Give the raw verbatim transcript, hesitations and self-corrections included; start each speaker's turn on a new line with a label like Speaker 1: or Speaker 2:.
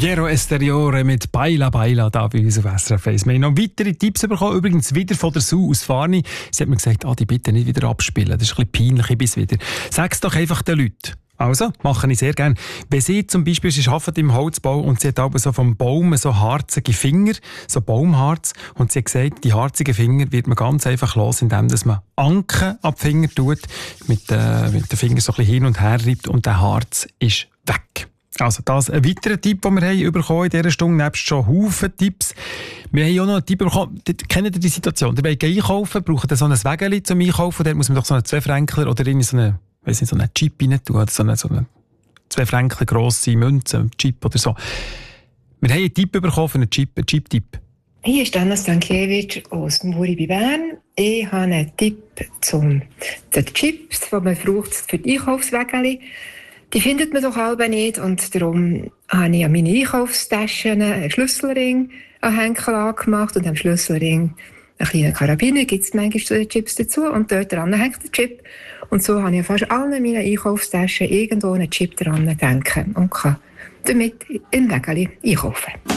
Speaker 1: Piero Esteriore mit «Baila Baila» da bei uns auf S R F eins. Wir haben noch weitere Tipps bekommen, übrigens wieder von der Sue aus Farni. Sie hat mir gesagt, ah, die bitte nicht wieder abspielen, das ist ein bisschen peinlich, bis wieder. Sag es doch einfach den Leuten. Also, mache ich sehr gerne. Wenn sie zum Beispiel, sie arbeitet im Holzbau und sie hat aber so vom Baum so harzige Finger, so Baumharz, und sie hat gesagt, die harzigen Finger wird man ganz einfach los, indem man Anken ab die Finger tut, mit, äh, mit den Fingern so ein bisschen hin und her reibt und der Harz ist weg. Also das ein weiterer Tipp, den wir haben bekommen in dieser Stunde, nebst schon Haufen Tipps. Wir haben auch noch einen Tipp bekommen, kennt ihr die Situation? Ihr wollt einkaufen, braucht ihr so ein Wägeli zum Einkaufen, dort muss man doch so einen zwei-Fränkler oder irgendwie so eine, weiss nicht, so einen Chip rein tun, oder so eine, so eine zwei-Fränkler grosse Münze, einen Chip oder so. Wir haben einen Tipp bekommen für einen Chip, einen Chip-Tipp.
Speaker 2: Hier ist Anna Stankiewicz aus dem Muri bei Bern. Ich habe einen Tipp zu den Chips, die man braucht für die Einkaufswägeli. Die findet man doch halb nicht und darum habe ich an meine Einkaufstaschen einen Schlüsselring an Henkel angemacht und am Schlüsselring einen kleinen Karabiner, gibt es manchmal zu den Chips dazu und dort dran hängt der Chip. Und so habe ich an fast allen meinen Einkaufstaschen irgendwo einen Chip dran denken und kann damit in Wägeli einkaufen.